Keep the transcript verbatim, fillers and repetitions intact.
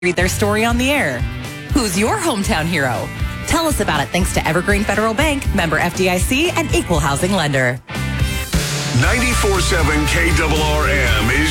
read their story on the air. Who's your hometown hero? Tell us about it thanks to Evergreen Federal Bank, member F D I C, and equal housing lender. ninety-four point seven K R R M is